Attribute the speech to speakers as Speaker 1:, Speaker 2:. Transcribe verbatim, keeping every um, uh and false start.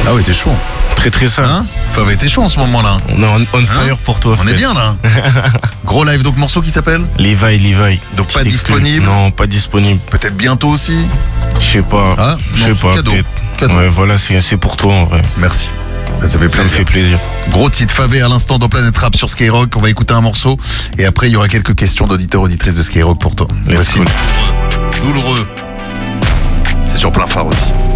Speaker 1: Ah ouais, t'es chaud.
Speaker 2: Très très ça.
Speaker 1: Hein Fave, t'es chaud en ce moment-là.
Speaker 2: On est on, on fire
Speaker 1: Hein
Speaker 2: pour toi.
Speaker 1: On
Speaker 2: frère.
Speaker 1: est bien là. Gros live, donc morceau qui s'appelle
Speaker 2: Levi, Levi.
Speaker 1: Donc
Speaker 2: Je
Speaker 1: pas
Speaker 2: t'exclus.
Speaker 1: disponible.
Speaker 2: Non, pas disponible.
Speaker 1: Peut-être bientôt aussi.
Speaker 2: Je sais pas.
Speaker 1: Ah,
Speaker 2: Je sais
Speaker 1: non,
Speaker 2: pas.
Speaker 1: cadeau.
Speaker 2: Peut-être.
Speaker 1: Cadeau.
Speaker 2: Ouais, voilà, c'est c'est pour toi en vrai.
Speaker 1: Merci. Ça fait
Speaker 2: Ça me
Speaker 1: plaisir.
Speaker 2: fait plaisir.
Speaker 1: Gros titre Favé à l'instant dans Planète Rap sur Skyrock. On va écouter un morceau et après il y aura quelques questions d'auditeurs auditrices de Skyrock pour toi.
Speaker 2: Let's
Speaker 1: Voici
Speaker 2: go.
Speaker 1: Douloureux. C'est sur plein phare aussi.